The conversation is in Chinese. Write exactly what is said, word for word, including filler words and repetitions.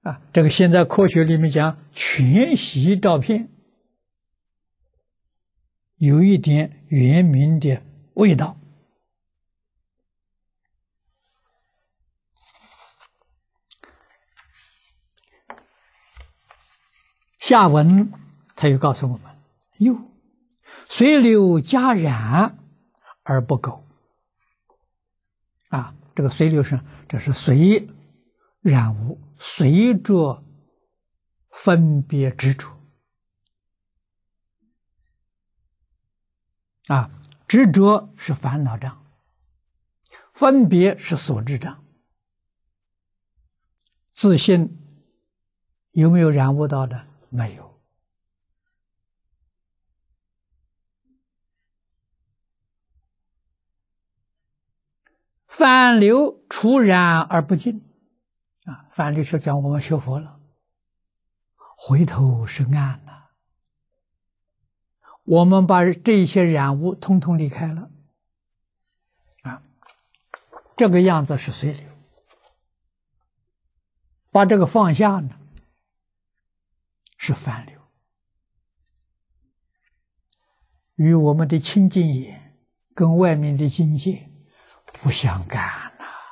啊，这个现在科学里面讲全息照片，有一点原明的味道。下文他又告诉我们：又随流加染而不垢。啊，这个随流是这是随染污，随着分别执着。啊，执着是烦恼障，分别是所知障。自信有没有染污到的？没有。反流除染而不净。啊，反流是讲我们学佛了，回头是岸了。我们把这些染污通通离开了，啊，这个样子是随流。把这个放下呢，是反流，与我们的清净眼跟外面的境界不相干。